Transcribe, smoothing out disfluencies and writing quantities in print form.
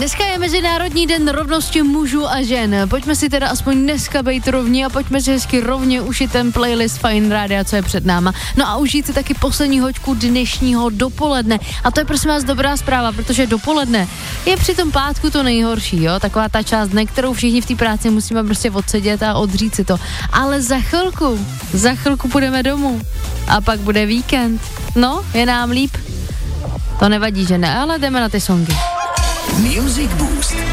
Dneska je Mezinárodní den rovnosti mužů a žen. Pojďme si teda aspoň dneska být rovní a pojďme si hezky rovně užít ten playlist Fajn rádia, co je před náma. No a užít si taky poslední hoďku dnešního dopoledne. A to je prosím vás dobrá zpráva, protože dopoledne je při tom pátku to nejhorší, jo? Taková ta část dne, kterou všichni v té práci musíme prostě odsedět a odřít si to. Ale za chvilku půjdeme domů a pak bude víkend. No, je nám líp. To nevadí, že ne, ale jdeme na ty songy. Music Boost.